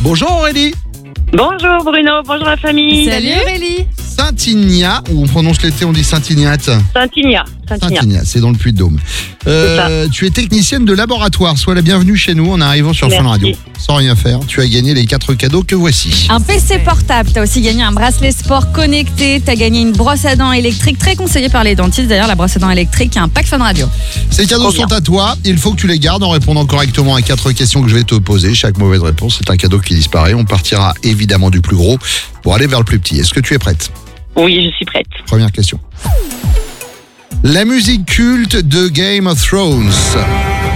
Bonjour Aurélie. Bonjour Bruno, bonjour la famille. Salut Aurélie. Saint-Ignace, ou on prononce l'été, on dit Saint-Ignace. Saint-Ignace. Saint-Ignace, c'est dans le Puy-de-Dôme. Tu es technicienne de laboratoire. Sois la bienvenue chez nous en arrivant sur Fun Radio. Sans rien faire, tu as gagné les 4 cadeaux que voici. Un PC portable, t'as aussi gagné un bracelet sport connecté, t'as gagné une brosse à dents électrique, très conseillée par les dentistes d'ailleurs, la brosse à dents électrique et un pack Fun Radio. Ces cadeaux sont à toi, il faut que tu les gardes en répondant correctement à 4 questions que je vais te poser. Chaque mauvaise réponse, c'est un cadeau qui disparaît. On partira évidemment du plus gros pour aller vers le plus petit. Est-ce que tu es prête ? Oui, je suis prête. Première question. La musique culte de Game of Thrones